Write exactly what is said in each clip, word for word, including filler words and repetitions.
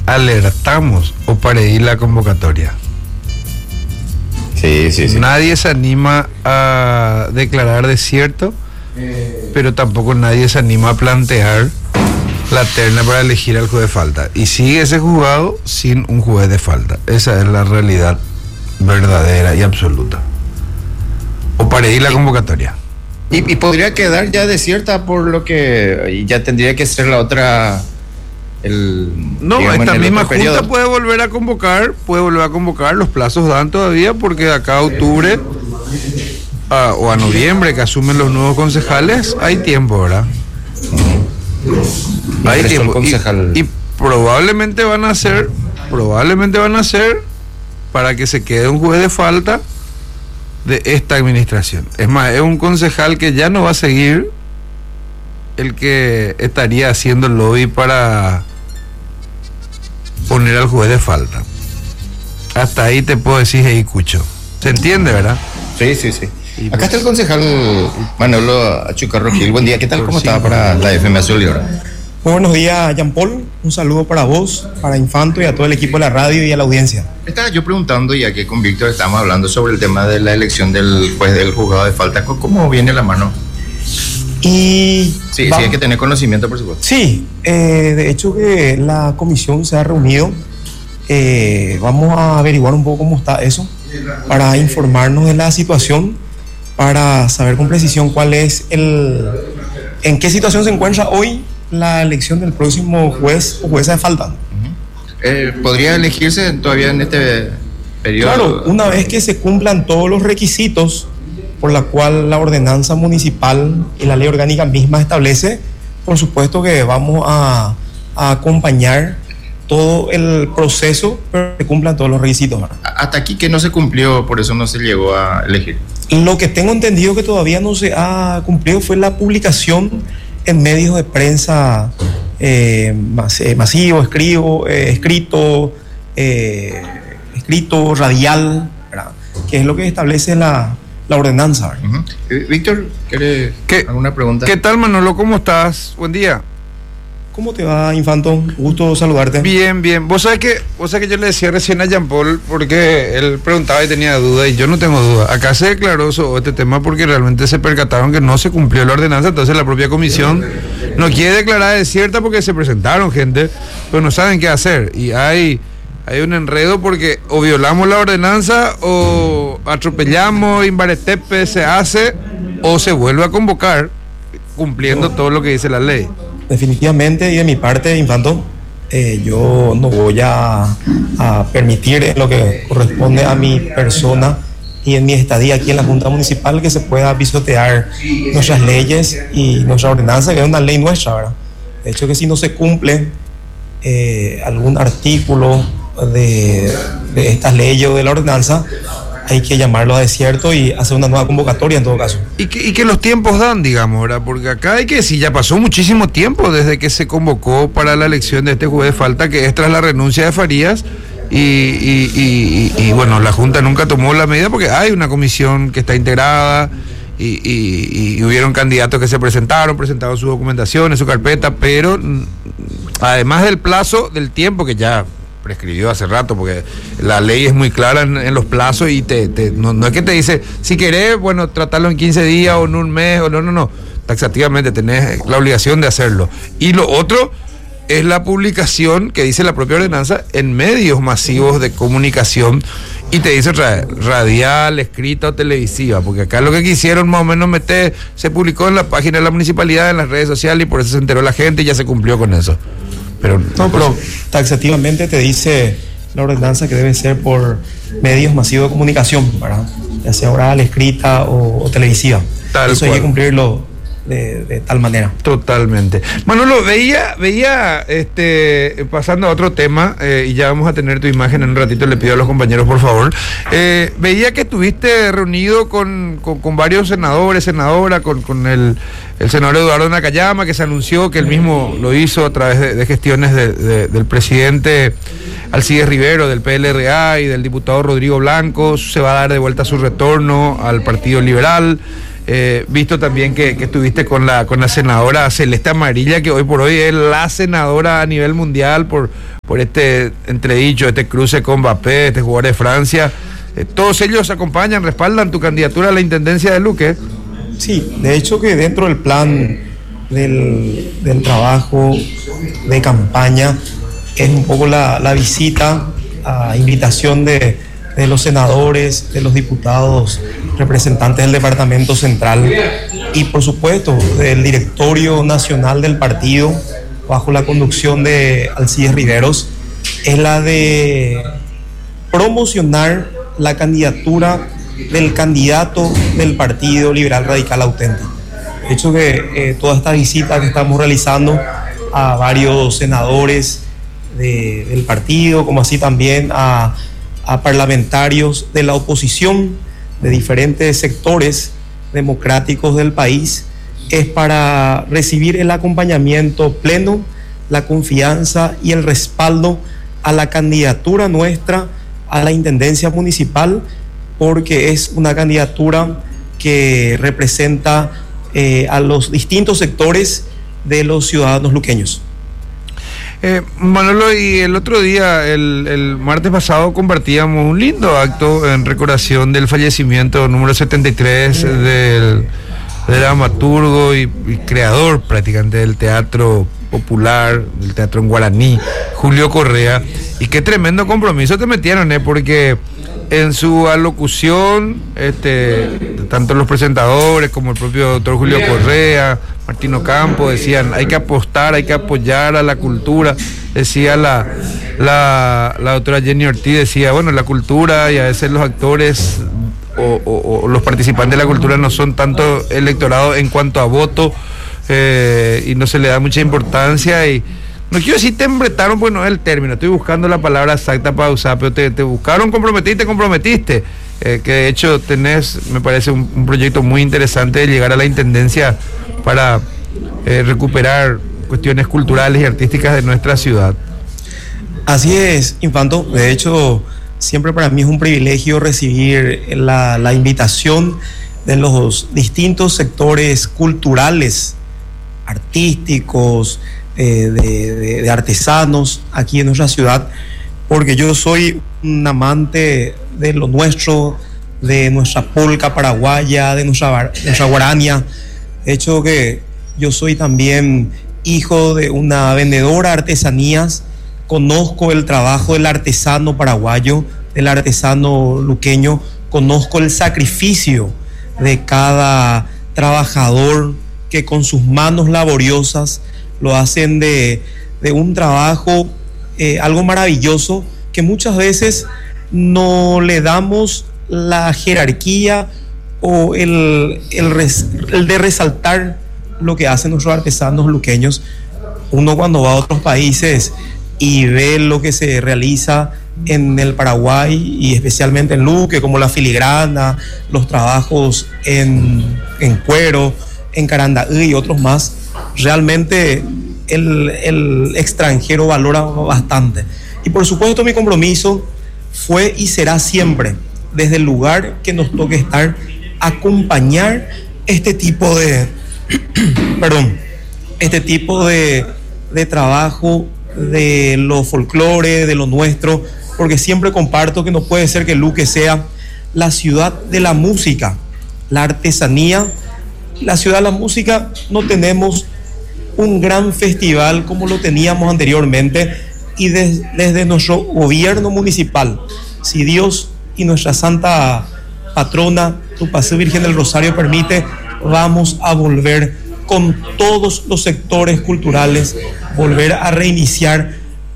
alertamos o para ir la convocatoria. Sí, sí, sí. Nadie se anima a declarar desierto, pero tampoco nadie se anima a plantear la terna para elegir al juez de falta. Y sigue ese juzgado sin un juez de falta. Esa es la realidad verdadera y absoluta. O para ir la convocatoria. Y, y podría quedar ya desierta por lo que y ya tendría que ser la otra. El, no, digamos, esta misma junta periodo. puede volver a convocar, puede volver a convocar, los plazos dan todavía, porque de acá a octubre a, o a noviembre, que asumen los nuevos concejales, hay tiempo, ¿verdad? Y hay el tiempo. concejal... Y, y probablemente van a ser, probablemente van a ser para que se quede un juez de falta de esta administración. Es más, es un concejal que ya no va a seguir el que estaría haciendo el lobby para poner al juez de falta. Hasta ahí te puedo decir, hey, Cucho. ¿Se entiende, verdad? Sí, sí, sí. Y acá pues, está el concejal Manolo Achucarro Gil. Buen día, ¿qué tal? ¿Cómo estaba para la F M Azul y Oro? Muy buenos días, Jean Paul. Un saludo para vos, para Infanto y a todo el equipo de la radio y a la audiencia. Estaba yo preguntando, ya que con Víctor estamos hablando sobre el tema de la elección del juez del juzgado de falta. ¿Cómo viene la mano? Y sí, sí, hay que tener conocimiento, por supuesto. Sí, eh, de hecho que la comisión se ha reunido. Eh, vamos a averiguar un poco cómo está eso, para informarnos de la situación, para saber con precisión cuál es el, en qué situación se encuentra hoy la elección del próximo juez o jueza de falta. Uh-huh. eh, ¿Podría elegirse todavía en este periodo? Claro, una vez que se cumplan todos los requisitos por la cual la ordenanza municipal y la ley orgánica misma establece, por supuesto que vamos a, a acompañar todo el proceso, pero que cumplan todos los requisitos. Hasta aquí que no se cumplió, por eso no se llegó a elegir. Lo que tengo entendido que todavía no se ha cumplido fue la publicación en medios de prensa eh, mas, eh, masivo, escribo, eh, escrito, eh, escrito, radial, ¿verdad? Que es lo que establece la la ordenanza. Uh-huh. eh, Víctor, ¿quiere ¿Qué, alguna pregunta? ¿Qué tal, Manolo? ¿Cómo estás? Buen día. ¿Cómo te va, Infanto? Gusto saludarte. Bien, bien. Vos sabés que, vos sabés que yo le decía recién a Jean Paul, porque él preguntaba y tenía duda, y yo no tengo duda. Acá se declaró sobre este tema porque realmente se percataron que no se cumplió la ordenanza, entonces la propia comisión no quiere declarar desierta porque se presentaron gente, pero no saben qué hacer. Y hay... Hay un enredo porque o violamos la ordenanza o atropellamos, Imbaretepe se hace o se vuelve a convocar cumpliendo no. todo lo que dice la ley. Definitivamente, y de mi parte, Infanto, eh, yo no voy a, a permitir en lo que corresponde a mi persona y en mi estadía aquí en la Junta Municipal que se pueda pisotear nuestras leyes y nuestra ordenanza, que es una ley nuestra, ¿verdad? De hecho que si no se cumple eh, algún artículo De, de estas leyes o de la ordenanza, hay que llamarlo a desierto y hacer una nueva convocatoria en todo caso. Y que, y que los tiempos dan, digamos, ¿verdad? Porque acá hay que decir, ya pasó muchísimo tiempo desde que se convocó para la elección de este juez de falta, que es tras la renuncia de Farías, y, y, y, y, y bueno, la Junta nunca tomó la medida porque hay una comisión que está integrada y, y, y hubieron candidatos que se presentaron, presentaron su documentación, su carpeta, pero además del plazo, del tiempo que ya prescribió hace rato, porque la ley es muy clara en, en los plazos y te, te no, no es que te dice, si querés, bueno, tratarlo en quince días o en un mes, o no, no, no, taxativamente tenés la obligación de hacerlo. Y lo otro es la publicación que dice la propia ordenanza en medios masivos de comunicación, y te dice otra vez, radial, escrita o televisiva, porque acá lo que quisieron más o menos meter, se publicó en la página de la municipalidad, en las redes sociales, y por eso se enteró la gente y ya se cumplió con eso. Pero no, pero taxativamente te dice la ordenanza que debe ser por medios masivos de comunicación, ¿verdad? Ya sea oral, escrita o, o televisiva. Tal Eso cual. Hay que cumplirlo de, de tal manera. Totalmente. Manolo, veía, veía este, pasando a otro tema, eh, y ya vamos a tener tu imagen en un ratito, le pido a los compañeros por favor. Eh, veía que estuviste reunido con, con, con varios senadores, senadora, con, con el, el senador Eduardo Nakayama, que se anunció que él mismo lo hizo a través de, de gestiones de, de, del presidente Alcides Rivero, del P L R A, y del diputado Rodrigo Blanco. Se va a dar de vuelta su retorno al Partido Liberal. Eh, visto también que, que estuviste con la con la senadora Celeste Amarilla, que hoy por hoy es la senadora a nivel mundial por, por este entredicho, este cruce con Mbappé, este jugador de Francia. Eh, todos ellos acompañan, respaldan tu candidatura a la intendencia de Luque. Sí, de hecho que dentro del plan del, del trabajo de campaña es un poco la, la visita a invitación de, de los senadores, de los diputados, representantes del Departamento Central y por supuesto del Directorio Nacional del partido bajo la conducción de Alcides Riveros, es la de promocionar la candidatura del candidato del Partido Liberal Radical Auténtico. De hecho que eh, toda esta visita que estamos realizando a varios senadores de, del partido, como así también a, a parlamentarios de la oposición de diferentes sectores democráticos del país, es para recibir el acompañamiento pleno, la confianza y el respaldo a la candidatura nuestra a la intendencia municipal, porque es una candidatura que representa eh, a los distintos sectores de los ciudadanos luqueños. Eh, Manolo, y el otro día, el, el martes pasado, compartíamos un lindo acto en recordación del fallecimiento número setenta y tres del, del dramaturgo y, y creador prácticamente del teatro popular, del teatro en guaraní, Julio Correa. Y qué tremendo compromiso te metieron, ¿eh? Porque en su alocución, este, tanto los presentadores como el propio doctor Julio Correa, Martín Ocampo, decían, hay que apostar, hay que apoyar a la cultura. Decía la, la, la doctora Jenny Ortiz, decía, bueno, la cultura y a veces los actores o, o, o los participantes de la cultura no son tanto electorados en cuanto a voto, eh, y no se le da mucha importancia. Y no quiero decir te embretaron, pues no es el término, estoy buscando la palabra exacta para usar, pero te, te buscaron, comprometiste, comprometiste, eh, que de hecho tenés, me parece un, un proyecto muy interesante de llegar a la intendencia para eh, recuperar cuestiones culturales y artísticas de nuestra ciudad. Así es, Infanto, de hecho siempre para mí es un privilegio recibir la, la invitación de los distintos sectores culturales, artísticos, Eh, de, de, de artesanos aquí en nuestra ciudad, porque yo soy un amante de lo nuestro, de nuestra polca paraguaya, de nuestra, nuestra guarania. De hecho que yo soy también hijo de una vendedora de artesanías, conozco el trabajo del artesano paraguayo, del artesano luqueño, conozco el sacrificio de cada trabajador que con sus manos laboriosas lo hacen de, de un trabajo, eh, algo maravilloso, que muchas veces no le damos la jerarquía o el, el, res, el de resaltar lo que hacen nuestros artesanos luqueños. Uno cuando va a otros países y ve lo que se realiza en el Paraguay y especialmente en Luque, como la filigrana, los trabajos en, en cuero, en carandaí y otros más, realmente el, el extranjero valora bastante. Y por supuesto mi compromiso fue y será siempre, desde el lugar que nos toque estar, acompañar este tipo de perdón, este tipo de, de trabajo, de lo folclore, de lo nuestro, porque siempre comparto que no puede ser que Luque sea la ciudad de la música, la artesanía. La ciudad de la música, no tenemos un gran festival como lo teníamos anteriormente, y des, desde nuestro gobierno municipal, si Dios y nuestra santa patrona Tupacé Virgen del Rosario permite, vamos a volver con todos los sectores culturales, volver a reiniciar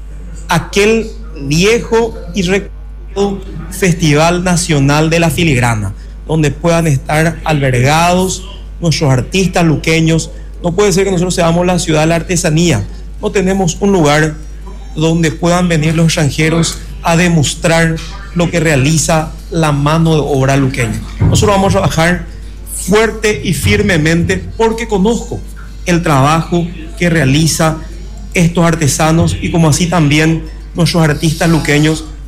aquel viejo y recordado Festival Nacional de la Filigrana, donde puedan estar albergados nuestros artistas luqueños. No puede ser que nosotros seamos la ciudad de la artesanía, no tenemos un lugar donde puedan venir los extranjeros a demostrar lo que realiza la mano de obra luqueña. Nosotros vamos a trabajar fuerte y firmemente porque conozco el trabajo que realiza estos artesanos y como así también nuestros artistas luqueños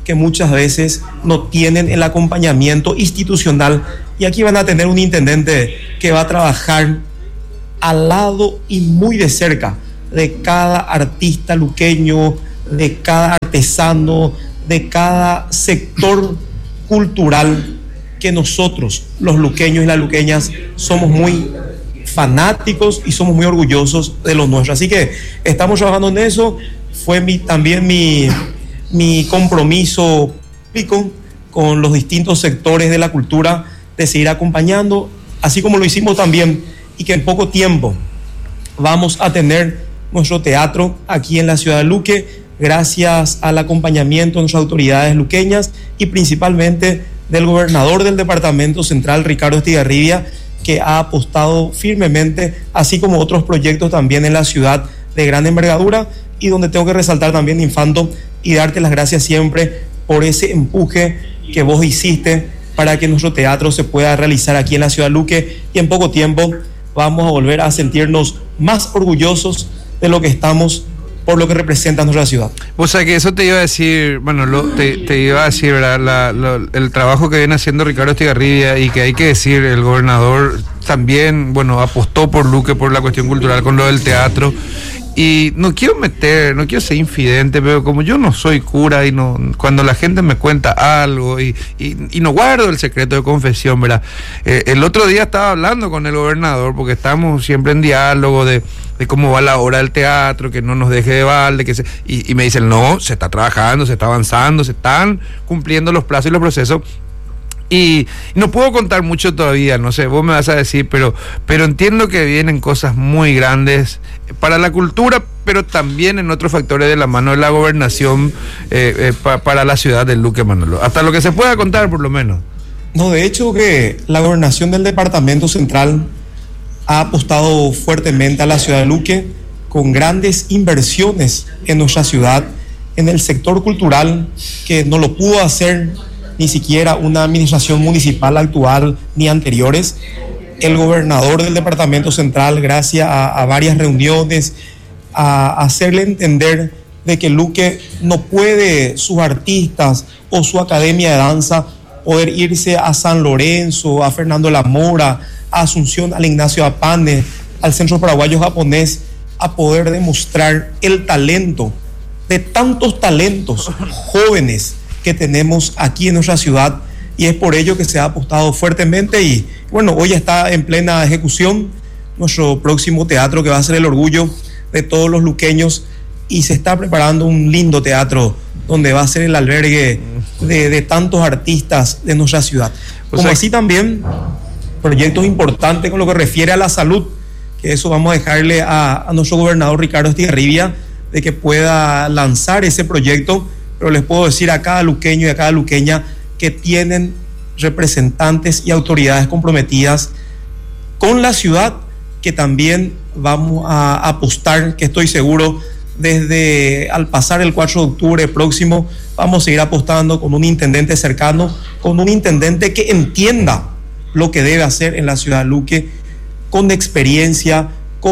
que muchas veces no tienen el acompañamiento institucional, y aquí van a tener un intendente que va a trabajar al lado y muy de cerca de cada artista luqueño, de cada artesano, de cada sector cultural que nosotros, los luqueños y las luqueñas, somos muy fanáticos y somos muy orgullosos de lo nuestro. Así que estamos trabajando en eso. Fue mi, también mi, mi compromiso público con los distintos sectores de la cultura de seguir acompañando, así como lo hicimos también, y que en poco tiempo vamos a tener nuestro teatro aquí en la ciudad de Luque, gracias al acompañamiento de nuestras autoridades luqueñas y principalmente del gobernador del departamento central, Ricardo Estigarribia, que ha apostado firmemente, así como otros proyectos también en la ciudad de gran envergadura, y donde tengo que resaltar también, Infanto, y darte las gracias siempre por ese empuje que vos hiciste para que nuestro teatro se pueda realizar aquí en la ciudad de Luque, y en poco tiempo vamos a volver a sentirnos más orgullosos de lo que estamos, por lo que representa nuestra ciudad. O sea que eso te iba a decir, bueno, lo, te, te iba a decir, ¿verdad? La, la, el trabajo que viene haciendo Ricardo Estigarribia, y que hay que decir, el gobernador también, bueno, apostó por Luque, por la cuestión cultural, con lo del teatro. Y no quiero meter, no quiero ser infidente, pero como yo no soy cura y no, cuando la gente me cuenta algo y, y, y no guardo el secreto de confesión, ¿verdad? Eh, el otro día estaba hablando con el gobernador, porque estamos siempre en diálogo de, de cómo va la obra del teatro, que no nos deje de balde, que se, y, y me dicen, no, se está trabajando, se está avanzando, se están cumpliendo los plazos y los procesos. Y no puedo contar mucho todavía, no sé, vos me vas a decir, pero, pero entiendo que vienen cosas muy grandes para la cultura, pero también en otros factores de la mano de la gobernación eh, eh, pa, para la ciudad de Luque, Manolo. Hasta lo que se pueda contar, por lo menos. No, de hecho que la gobernación del departamento central ha apostado fuertemente a la ciudad de Luque con grandes inversiones en nuestra ciudad, en el sector cultural, que no lo pudo hacer ni siquiera una administración municipal actual ni anteriores. El gobernador del departamento central, gracias a, a varias reuniones, a, a hacerle entender de que Luque no puede, sus artistas o su academia de danza, poder irse a San Lorenzo, a Fernando La Mora, a Asunción, al Ignacio Apane, al Centro Paraguayo Japonés, a poder demostrar el talento de tantos talentos jóvenes que tenemos aquí en nuestra ciudad, y es por ello que se ha apostado fuertemente. Y bueno, hoy está en plena ejecución nuestro próximo teatro, que va a ser el orgullo de todos los luqueños, y se está preparando un lindo teatro donde va a ser el albergue de, de tantos artistas de nuestra ciudad. Como o sea, así también proyectos importantes con lo que refiere a la salud, que eso vamos a dejarle a, a nuestro gobernador Ricardo Estigarribia, de que pueda lanzar ese proyecto. Pero les puedo decir a cada luqueño y a cada luqueña que tienen representantes y autoridades comprometidas con la ciudad, que también vamos a apostar, que estoy seguro, desde al pasar el cuatro de octubre próximo, vamos a seguir apostando con un intendente cercano, con un intendente que entienda lo que debe hacer en la ciudad de Luque, con experiencia,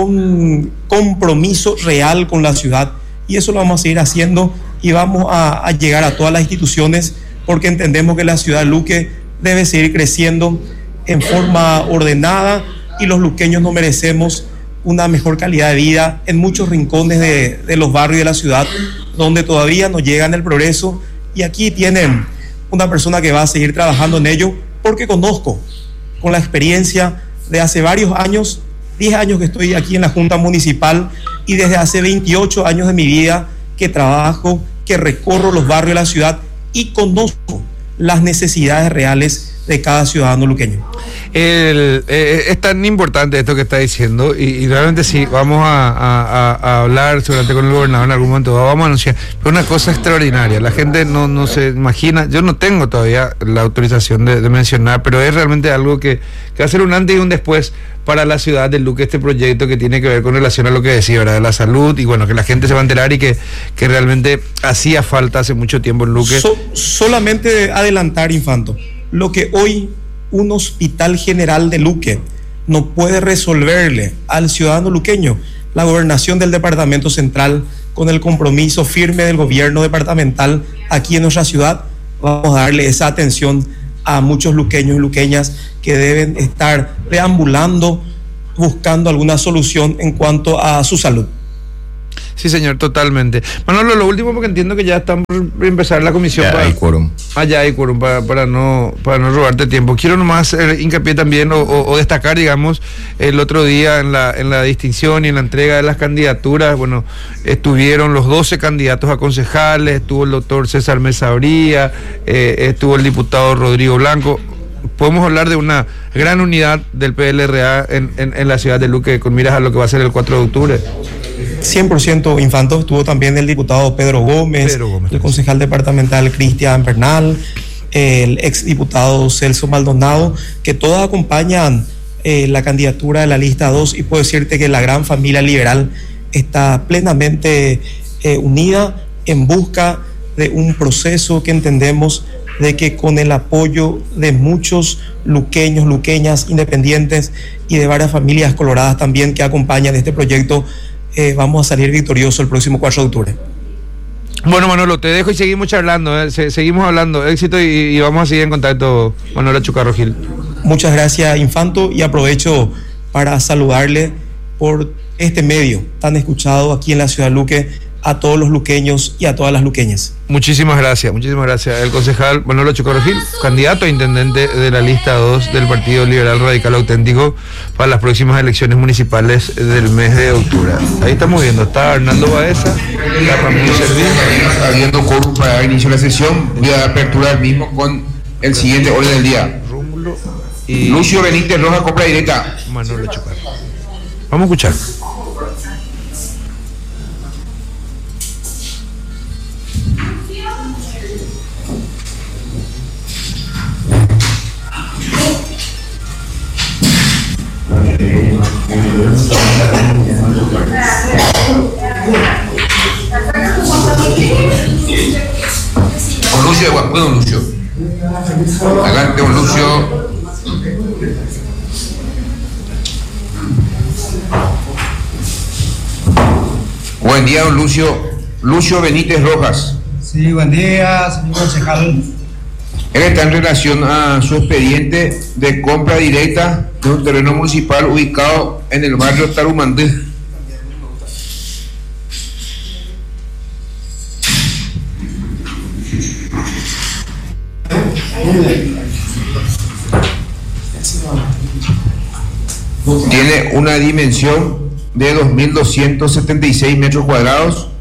con compromiso real con la ciudad, y eso lo vamos a seguir haciendo. Y vamos a, a llegar a todas las instituciones, porque entendemos que la ciudad de Luque debe seguir creciendo en forma ordenada, y los luqueños nos merecemos una mejor calidad de vida en muchos rincones de, de los barrios de la ciudad donde todavía no llegan el progreso, y aquí tienen una persona que va a seguir trabajando en ello, porque conozco con la experiencia de hace varios años, diez años que estoy aquí en la Junta Municipal, y desde hace veintiocho años de mi vida que trabajo, que recorro los barrios de la ciudad y conozco las necesidades reales de cada ciudadano luqueño. El, eh, es tan importante esto que está diciendo, y, y realmente sí, vamos a, a, a hablar seguramente con el gobernador en algún momento, vamos a anunciar, pero una cosa extraordinaria, la gente no, no se imagina, yo no tengo todavía la autorización de, de mencionar, pero es realmente algo que, que va a ser un antes y un después para la ciudad de Luque, este proyecto que tiene que ver con relación a lo que decía, ¿verdad? De la salud, y bueno, que la gente se va a enterar, y que, que realmente hacía falta hace mucho tiempo en Luque. So, solamente adelantar, Infanto, lo que hoy un hospital general de Luque no puede resolverle al ciudadano luqueño, la gobernación del departamento central, con el compromiso firme del gobierno departamental aquí en nuestra ciudad, vamos a darle esa atención a muchos luqueños y luqueñas que deben estar deambulando, buscando alguna solución en cuanto a su salud. Sí, señor, totalmente. Manolo, lo último, porque entiendo que ya estamos por empezar la comisión. Ya para, hay quórum. Ah, ya hay quórum, para, para, no, para no robarte tiempo. Quiero nomás eh, hincapié también o, o, o destacar, digamos, el otro día en la, en la distinción y en la entrega de las candidaturas. Bueno, estuvieron los doce candidatos a concejales, estuvo el doctor César Mesabría, eh, estuvo el diputado Rodrigo Blanco. Podemos hablar de una gran unidad del P L R A en, en, en la ciudad de Luque, con miras a lo que va a ser el cuatro de octubre. cien por ciento Infanto. Estuvo también el diputado Pedro Gómez, Pedro Gómez el concejal departamental Cristian Bernal, el exdiputado Celso Maldonado, que todos acompañan eh, la candidatura de la lista dos, y puedo decirte que la gran familia liberal está plenamente eh, unida en busca de un proceso que entendemos de que con el apoyo de muchos luqueños, luqueñas, independientes y de varias familias coloradas también que acompañan este proyecto, eh, vamos a salir victoriosos el próximo cuatro de octubre. Bueno, Manolo, te dejo y seguimos charlando, ¿eh? Se, seguimos hablando, éxito, y, y vamos a seguir en contacto, Manolo Chucarro Gil. Muchas gracias, Infanto, y aprovecho para saludarle por este medio tan escuchado aquí en la ciudad de Luque a todos los luqueños y a todas las luqueñas. Muchísimas gracias, muchísimas gracias. El concejal Manolo Chucarro Gil, candidato a intendente de la lista dos del Partido Liberal Radical Auténtico para las próximas elecciones municipales del mes de octubre. Ahí estamos viendo, está Hernando Baeza, está Ramón Servín. Habiendo quórum para dar inicio a la sesión, voy a dar apertura al mismo con el siguiente orden del día. Rómulo y Lucio Benítez Rojas, compra directa. Manolo Chucarro. Vamos a escuchar. Con Lucio, bueno, Lucio. Adelante, don Lucio. Buen día, don Lucio. Lucio Benítez Rojas. Sí, buen día, señor concejal. Él está en relación a su expediente de compra directa de un terreno municipal ubicado en el barrio Tarumandí. Tiene una dimensión de dos mil doscientos setenta y seis metros cuadrados